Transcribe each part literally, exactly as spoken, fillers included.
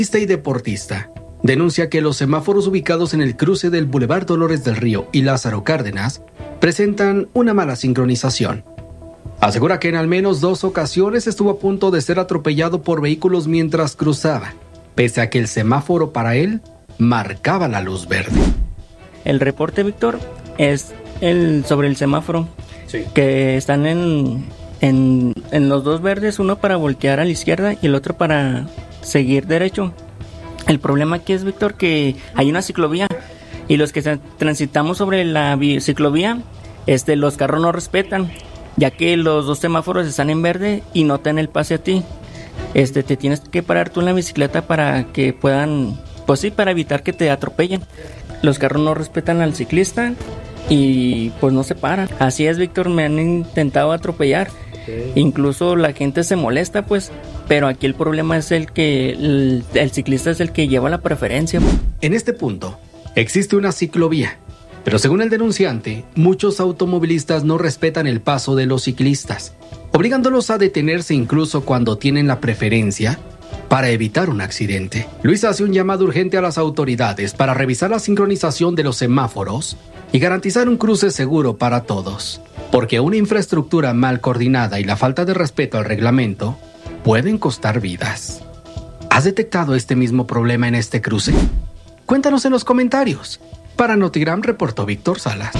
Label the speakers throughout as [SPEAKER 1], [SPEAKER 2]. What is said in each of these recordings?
[SPEAKER 1] y deportista denuncia que los semáforos ubicados en el cruce del Boulevard Dolores del Río y Lázaro Cárdenas presentan una mala sincronización. Asegura que en al menos dos ocasiones estuvo a punto de ser atropellado por vehículos mientras cruzaba, pese a que el semáforo para él marcaba la luz verde.
[SPEAKER 2] El reporte, Víctor, es el sobre el semáforo, sí, que están en, en, en los dos verdes, uno para voltear a la izquierda y el otro para seguir derecho. El problema aquí es, Víctor, que hay una ciclovía y los que transitamos sobre la ciclovía, este, los carros no respetan, ya que los dos semáforos están en verde y no te dan el pase a ti. Este, te tienes que parar tú en la bicicleta para que puedan, pues sí, para evitar que te atropellen. Los carros no respetan al ciclista y pues no se paran. Así es, Víctor, me han intentado atropellar. Okay. Incluso la gente se molesta, pues, pero aquí el problema es el que el, el ciclista es el que lleva la preferencia.
[SPEAKER 1] En este punto existe una ciclovía, pero según el denunciante, muchos automovilistas no respetan el paso de los ciclistas, obligándolos a detenerse incluso cuando tienen la preferencia para evitar un accidente. Luis hace un llamado urgente a las autoridades para revisar la sincronización de los semáforos y garantizar un cruce seguro para todos, porque una infraestructura mal coordinada y la falta de respeto al reglamento pueden costar vidas. ¿Has detectado este mismo problema en este cruce? Cuéntanos en los comentarios. Para Notigram reportó Víctor Salas.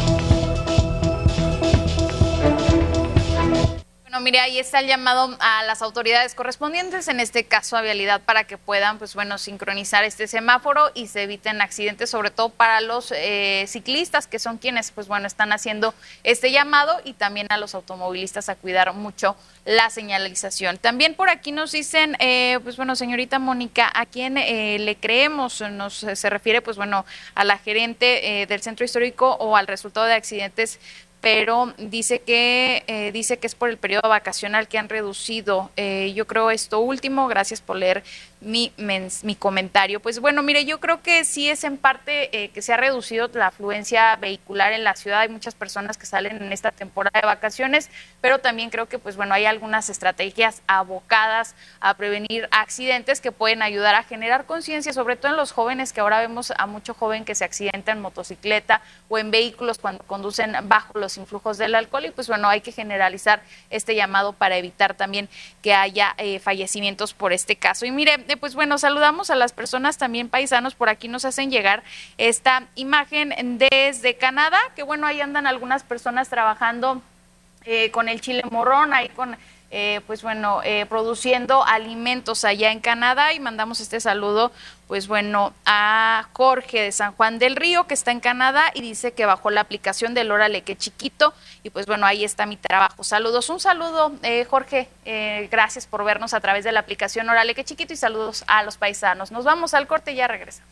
[SPEAKER 3] Bueno, mire, ahí está el llamado a las autoridades correspondientes, en este caso a Vialidad, para que puedan, pues bueno, sincronizar este semáforo y se eviten accidentes, sobre todo para los eh, ciclistas, que son quienes, pues bueno, están haciendo este llamado, y también a los automovilistas a cuidar mucho la señalización. También por aquí nos dicen, eh, pues bueno, señorita Mónica, ¿a quién eh, le creemos? Nos se refiere, pues bueno, a la gerente eh, del centro histórico o al resultado de accidentes, pero dice que eh, dice que es por el periodo vacacional que han reducido. Eh, yo creo esto último. Gracias por leer mi, mens, mi comentario. Pues bueno, mire, yo creo que sí es en parte eh, que se ha reducido la afluencia vehicular en la ciudad. Hay muchas personas que salen en esta temporada de vacaciones, pero también creo que, pues bueno, hay algunas estrategias abocadas a prevenir accidentes que pueden ayudar a generar conciencia, sobre todo en los jóvenes, que ahora vemos a mucho joven que se accidenta en motocicleta o en vehículos cuando conducen bajo los influjos del alcohol, y pues bueno, hay que generalizar este llamado para evitar también que haya eh, fallecimientos por este caso. Y mire, eh, pues bueno, saludamos a las personas también paisanos, por aquí nos hacen llegar esta imagen desde Canadá, que bueno, ahí andan algunas personas trabajando eh, con el chile morrón, ahí con Eh, pues bueno, eh, produciendo alimentos allá en Canadá, y mandamos este saludo, pues bueno, a Jorge de San Juan del Río, que está en Canadá, y dice que bajó la aplicación del Órale que chiquito, y pues bueno, ahí está mi trabajo. Saludos, un saludo, eh, Jorge, eh, gracias por vernos a través de la aplicación Órale que chiquito, y saludos a los paisanos. Nos vamos al corte y ya regresamos.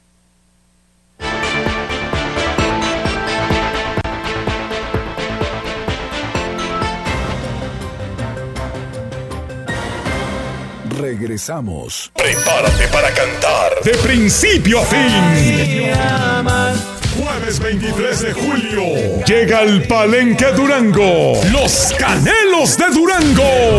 [SPEAKER 4] Regresamos. Prepárate para cantar de principio a fin. Jueves veintitrés de julio llega al Palenque Durango, los Canelos de Durango.